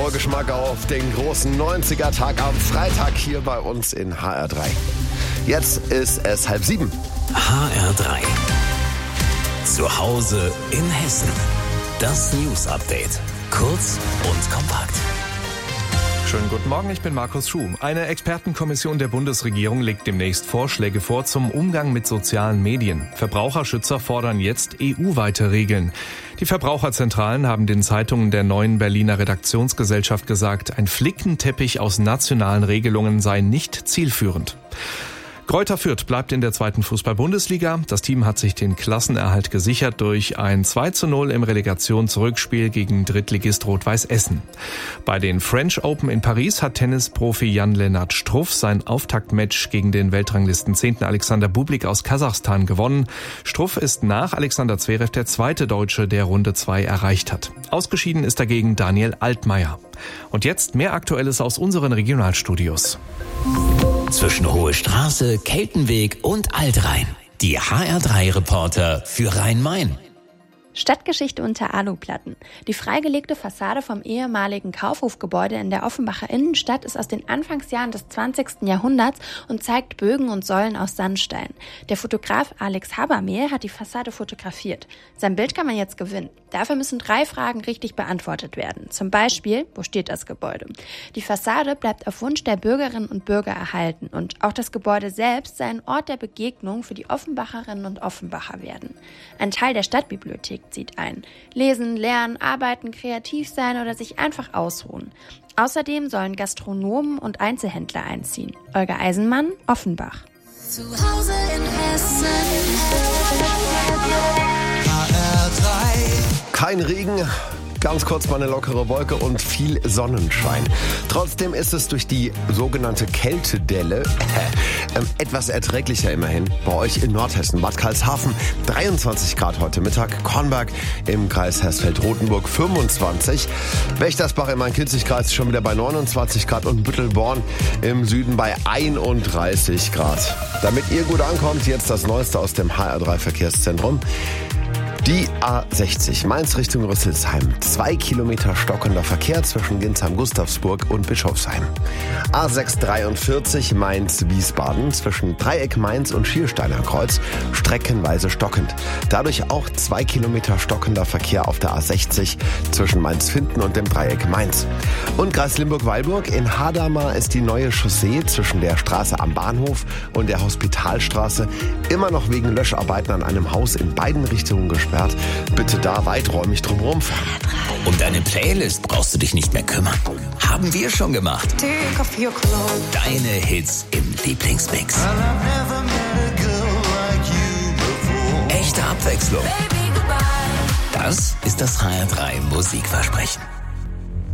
Vorgeschmack auf den großen 90er-Tag am Freitag hier bei uns in HR3. Jetzt ist es 6:30. HR3. Zu Hause in Hessen. Das News-Update. Kurz und kompakt. Schönen guten Morgen, ich bin Markus Schuh. Eine Expertenkommission der Bundesregierung legt demnächst Vorschläge vor zum Umgang mit sozialen Medien. Verbraucherschützer fordern jetzt EU-weite Regeln. Die Verbraucherzentralen haben den Zeitungen der neuen Berliner Redaktionsgesellschaft gesagt, ein Flickenteppich aus nationalen Regelungen sei nicht zielführend. Greuther Fürth bleibt in der 2. Fußball-Bundesliga. Das Team hat sich den Klassenerhalt gesichert durch ein 2:0 im Relegationsrückspiel gegen Drittligist Rot-Weiß Essen. Bei den French Open in Paris hat Tennisprofi Jan-Lennart Struff sein Auftaktmatch gegen den Weltranglisten 10. Alexander Bublik aus Kasachstan gewonnen. Struff ist nach Alexander Zverev der zweite Deutsche, der Runde 2 erreicht hat. Ausgeschieden ist dagegen Daniel Altmaier. Und jetzt mehr Aktuelles aus unseren Regionalstudios. Zwischen Hohe Straße, Keltenweg und Altrhein. Die HR3-Reporter für Rhein-Main. Stadtgeschichte unter Aluplatten. Die freigelegte Fassade vom ehemaligen Kaufhofgebäude in der Offenbacher Innenstadt ist aus den Anfangsjahren des 20. Jahrhunderts und zeigt Bögen und Säulen aus Sandstein. Der Fotograf Alex Habermehl hat die Fassade fotografiert. Sein Bild kann man jetzt gewinnen. Dafür müssen 3 Fragen richtig beantwortet werden. Zum Beispiel, wo steht das Gebäude? Die Fassade bleibt auf Wunsch der Bürgerinnen und Bürger erhalten und auch das Gebäude selbst sei ein Ort der Begegnung für die Offenbacherinnen und Offenbacher werden. Ein Teil der Stadtbibliothek zieht ein. Lesen, lernen, arbeiten, kreativ sein oder sich einfach ausruhen. Außerdem sollen Gastronomen und Einzelhändler einziehen. Olga Eisenmann, Offenbach. Zu Hause in Hessen. Kein Regen, ganz kurz mal eine lockere Wolke und viel Sonnenschein. Trotzdem ist es durch die sogenannte Kältedelle etwas erträglicher immerhin bei euch in Nordhessen. Bad Karlshafen 23 Grad heute Mittag, Kornberg im Kreis Hersfeld-Rotenburg 25, Wächtersbach im Main-Kinzig-Kreis schon wieder bei 29 Grad und Büttelborn im Süden bei 31 Grad. Damit ihr gut ankommt, jetzt das Neueste aus dem HR3 Verkehrszentrum. Die A60 Mainz Richtung Rüsselsheim. 2 Kilometer stockender Verkehr zwischen Ginsheim-Gustavsburg und Bischofsheim. A643 Mainz-Wiesbaden zwischen Dreieck Mainz und Schiersteiner Kreuz streckenweise stockend. Dadurch auch 2 Kilometer stockender Verkehr auf der A60 zwischen Mainz-Finden und dem Dreieck Mainz. Und Kreis Limburg-Weilburg in Hadamar ist die neue Chaussee zwischen der Straße am Bahnhof und der Hospitalstraße immer noch wegen Löscharbeiten an einem Haus in beiden Richtungen gesperrt. Bitte da weiträumig drumherum fahren. Um deine Playlist brauchst du dich nicht mehr kümmern. Haben wir schon gemacht. Deine Hits im Lieblingsmix. Echte Abwechslung. Das ist das HR3 Musikversprechen.